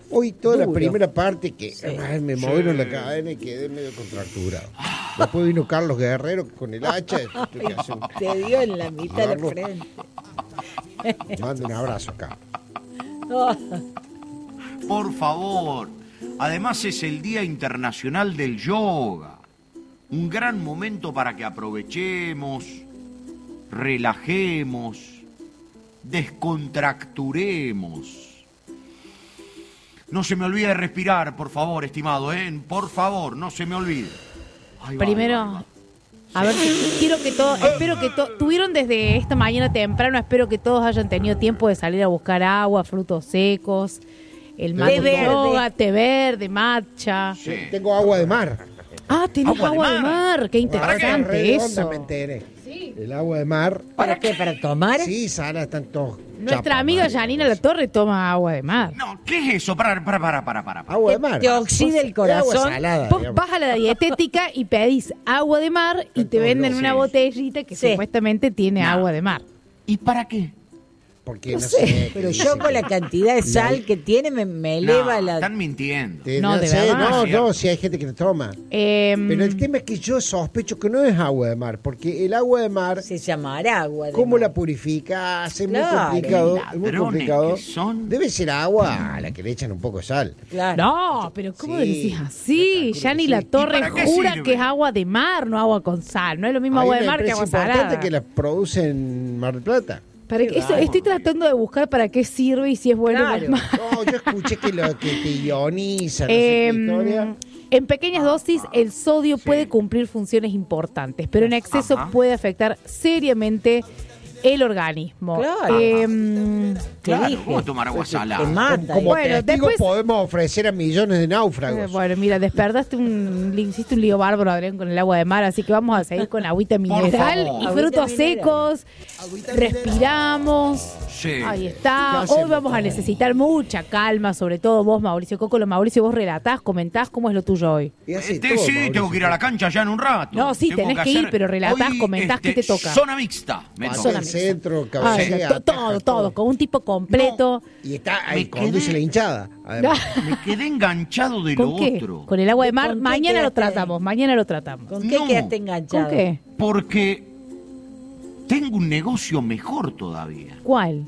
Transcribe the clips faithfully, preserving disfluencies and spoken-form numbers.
Hoy toda Duro. la primera parte que Sí. ay, me movieron Sí. la cadena y quedé medio contracturado. Después vino Carlos Guerrero con el hacha. Tuve que hacer un- Te dio en la mitad de la Agarró. frente. Mando un abrazo acá. Oh, Por favor. Además es el Día Internacional del Yoga. Un gran momento para que aprovechemos, relajemos, descontracturemos. No se me olvide de respirar, por favor, estimado, ¿eh? Por favor, no se me olvide. Ahí va, Primero, ahí va, ahí a ver, que- quiero que todos, espero que todos, tuvieron desde esta mañana temprano, espero que todos hayan tenido tiempo de salir a buscar agua, frutos secos, el mate Té de verde. yoga, té verde, matcha. va. Sí. Tengo agua de mar. Ah, tenés Agua agua, de de mar. mar, qué Re interesante de onda eso. me enteré. El agua de mar. ¿Para qué? ¿Para tomar? Sí, Sara, están todos. Nuestra chapa, amiga madre. Janina La Torre toma agua de mar. No, ¿qué es eso? Para, para, para, para, para. Agua de mar. Te oxida el Agua corazón. salada, Vos digamos. vas a la dietética y pedís agua de mar y te todos venden los- una sí. botellita que Sí. supuestamente tiene No. agua de mar. ¿Y para qué? Porque No no, sé, sé. pero qué yo dice con la que- cantidad de sal que tiene me, me eleva No, la... están mintiendo. Te- No, no, de sé, verdad. no, Cierto. no, si hay gente que lo toma. Eh, Pero el tema es que yo sospecho que no es agua de mar, porque el agua de mar, Se llamará agua de ¿cómo mar. la purifica? Es muy Claro. complicado. Es muy Ladrones complicado. que son. Debe ser agua a la que le echan un poco de sal. Claro. no, pero ¿cómo Sí, decís yo así? calculo Yani que La sí. Torre ¿Y para qué jura sirve? que es agua de mar, no agua con sal. No es lo mismo Hay agua de una mar que empresa agua importante salada. que la produce en Mar del Plata. ¿Para qué? Eso- estoy tratando de buscar para qué sirve y si es bueno o Claro. es malo. No, yo escuché que lo que te ioniza, no sé qué Em, historia. en pequeñas dosis el sodio Sí. puede cumplir funciones importantes, pero en exceso Ajá. puede afectar seriamente el organismo. Claro. Em, Te Claro, dije. ¿cómo tomar agua Te salada? mata. Como Bueno, testigos después- podemos ofrecer a millones de eh, náufragos. bueno, mira, despertaste un, le hiciste un lío bárbaro, Adrián, con el agua de mar, así que vamos a seguir con agüita mineral favor. y Agüita frutos mineral. secos. Respiramos. Sí. Ahí ¿Qué está. hacemos? Hoy vamos a necesitar mucha calma, sobre todo vos, Mauricio Coco. Lo Mauricio, vos relatás, comentás cómo es lo tuyo hoy. Y así Este, todo, sí, Mauricio. tengo que ir a la cancha ya en un rato. No, sí, Tengo tenés que ir, hacer- pero relatás, Hoy, comentás, este, ¿qué te toca? Zona mixta. me Pasa toca. Zona el mixta. centro, Ah, cabecea, to- ataja todo, todo, con un tipo completo. Y está ahí, Me conduce quedé- la hinchada. Además. Me quedé enganchado de lo ¿Con qué? otro. Con el agua de ¿Y mar. con qué Mañana lo quedaste ahí? tratamos, mañana lo tratamos. ¿Con qué No. quedaste enganchado? ¿Con qué? Porque tengo un negocio mejor todavía. ¿Cuál?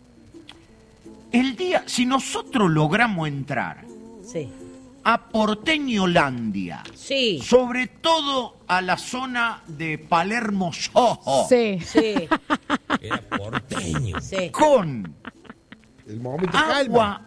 El día, si nosotros logramos entrar Sí. a Porteñolandia, Sí. sobre todo a la zona de Palermo Soho, Sí. Sí. Era porteño. Sí. con El momento calma. agua,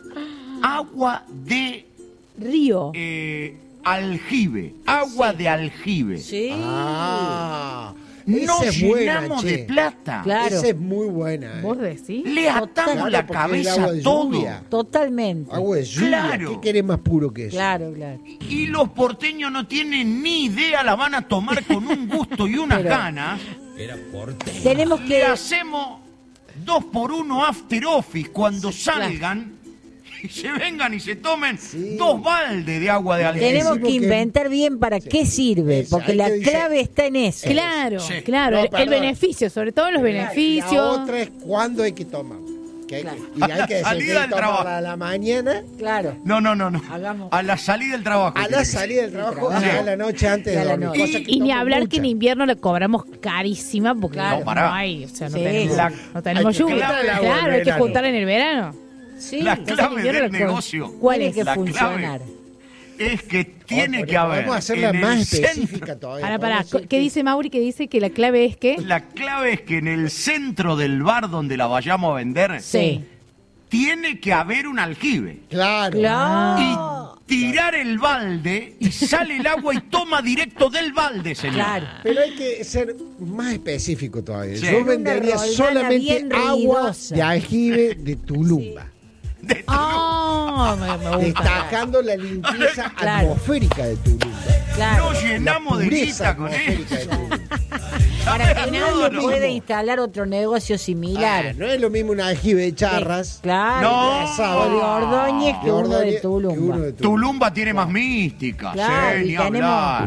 agua de Río. eh, aljibe, agua de aljibe. Sí. Ah, Nos esa es buena, llenamos che. de plata. Claro. Esa es muy buena. eh. ¿Vos decís? Le atamos Claro, la porque es el cabeza agua a de todo. lluvia. Totalmente. Agua de lluvia. Claro. ¿Qué querés más puro que eso? Claro, claro. Y los porteños no tienen ni idea, la van a tomar con un gusto y unas Pero- ganas. Era porteño. Tenemos Le que... hacemos dos por uno after office cuando Sí, claro. salgan y se vengan y se tomen Sí. dos baldes de agua de aljibe. Tenemos Decimos que que- inventar bien para qué sirve, Esa, porque hay la que dice- clave está en eso. Claro, Sí. claro. No, el, el perdón. beneficio, sobre todo los La beneficios. otra es cuándo hay que tomar. Que hay que- Claro. y hay que decir Salida que del tomar trabajo. a la mañana, Claro. No, no, no, no. Hagamos- A la salida del trabajo. a tiene la que ser. salida del trabajo y trabajo. a la noche antes Y a de la dormir. noche. cosa Y, que y ni tomo hablar mucha. que en invierno le cobramos carísima porque Claro. no, pará. hay, o sea, no Sí. tenemos, La- no tenemos hay que lluvia. juntar el agua en Claro, hay que verano. juntar en el verano. Sí. La Entonces, clave en invierno del le co- negocio ¿Cuál tiene es? que La funcionar. es que tiene Porque que haber. Podemos hacerla en el más centro- específica todavía. Para, para, Podemos decir ¿qué que- dice Mauri? Que dice que la clave es que... La clave es que en el centro del bar donde la vayamos a vender, Sí. tiene que haber un aljibe. Claro. Claro. Y tirar el balde y sale el agua y toma directo del balde, señor. Claro. Pero hay que ser más específico todavía. Sí. Yo Una vendería roldana solamente bien agua ruidosa. de aljibe de Tulumba. De tu- Ah, me, me gusta. Destacando la limpieza Claro. atmosférica de Tulumba. Claro. Nos llenamos de Pureza guita con atmosférica de eso. Tulumba. Para que No, nadie no. pueda instalar otro negocio similar. Ah, no es lo mismo un aljibe de charras. Claro. No. O de Ordóñez que de uno de Ordóñez que Tulumba. uno de Tulumba. Tulumba tiene más mística. Claro, sí, y ni tenemos- hablar.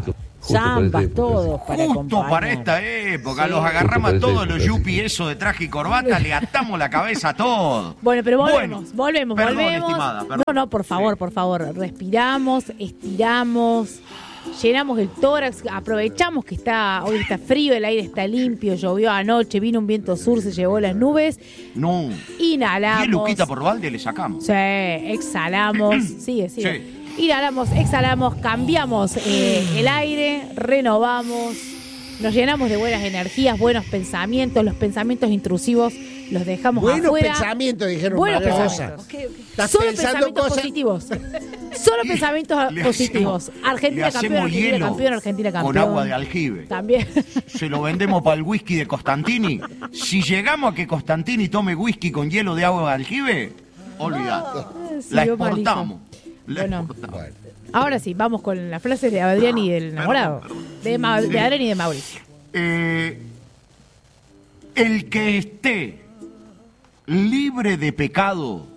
Zambas, esta época, todos para Justo acompañar. para esta época, Sí. los agarramos a Justo para todos esta los época, yuppies sí. eso de traje y corbata, le atamos la cabeza a todos. Bueno, pero volvemos, Bueno, volvemos, perdón, volvemos. estimada, perdón. No, no, por favor, Sí. por favor. Respiramos, estiramos, llenamos el tórax, aprovechamos que está hoy está frío, el aire está limpio, llovió anoche, vino un viento sur, se llevó las nubes. No. Inhalamos. diez luquitas por balde le sacamos. Sí, exhalamos. Sigue, sigue. Sí. Inhalamos, exhalamos, cambiamos eh, el aire, renovamos, nos llenamos de buenas energías, buenos pensamientos, los pensamientos intrusivos los dejamos Buenos afuera. pensamientos, dijeron Buenos María Rosa. pensamientos. Estás Solo pensando pensamientos cosas. positivos. Solo pensamientos Le positivos. hacemos- Argentina le campeón, hacemos Argentina hielo campeón, Argentina campeón. con agua de aljibe. También. Se lo vendemos para el whisky de Costantini. Si llegamos a que Costantini tome whisky con hielo de agua de aljibe, olvidate. La Siguió exportamos. La Bueno. exportamos. Bueno, Ahora sí, vamos con las frases de Adrián y del enamorado. perdón. De, Ma- de Sí. Adrián y de Mauricio. Eh, el que esté libre de pecado,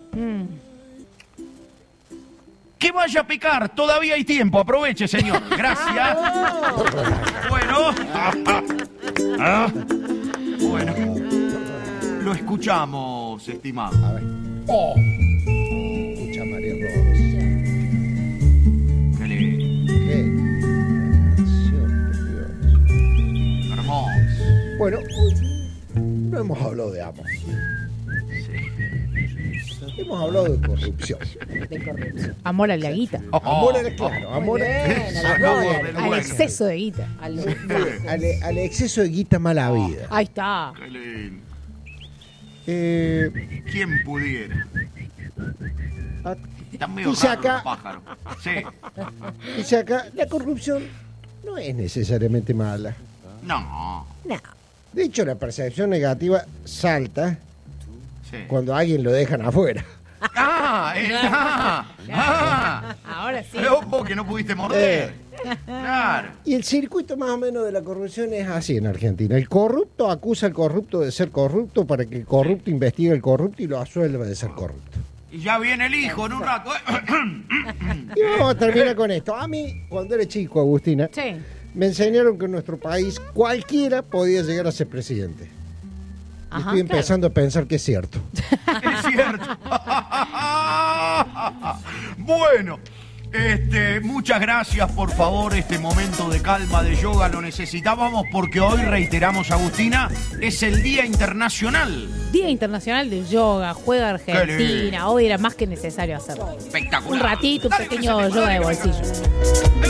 que vaya a pecar, todavía hay tiempo, aproveche, señor. Gracias. Bueno. Ah. Bueno. Lo escuchamos, estimado. a ver. Oh. Escucha María Rosa. Qué lindo, Qué canción, por Dios. hermoso. Bueno, hoy no hemos hablado de amor. Hemos hablado de corrupción. De corrupción. Amor a la guita. Amor al claro, amor bien, a la Sacamos bola, del Al bueno. exceso de guita. Al- al, al exceso de guita mala vida. Ahí está. Qué lindo. Eh, ¿Quién pudiera? a- Están medio Dice raros acá- los pájaros. Sí. dice acá, la corrupción no es necesariamente mala. No. No. De hecho, la percepción negativa salta Sí. cuando a alguien lo dejan afuera. ¡Ah! eh, ¡Ah! ¡Ah! Ahora sí. Pero vos que no pudiste morder. Claro. Y el circuito más o menos de la corrupción es así en Argentina. El corrupto acusa al corrupto de ser corrupto para que el corrupto investigue al corrupto y lo absuelva de ser corrupto. Y ya viene el hijo en un rato. Y vamos a terminar con esto. A mí, cuando era chico, Agustina, Sí. me enseñaron que en nuestro país cualquiera podía llegar a ser presidente. Y Ajá, estoy empezando a pensar que es cierto. Es cierto. Bueno, este, muchas gracias, por favor. Este momento de calma, de yoga, lo necesitábamos porque hoy, reiteramos, Agustina, es el Día Internacional. Día Internacional del Yoga, juega lindo. Argentina. Hoy era más que necesario hacerlo. Espectacular. Un ratito, un Dale, pequeño José, yoga de dale, bolsillo.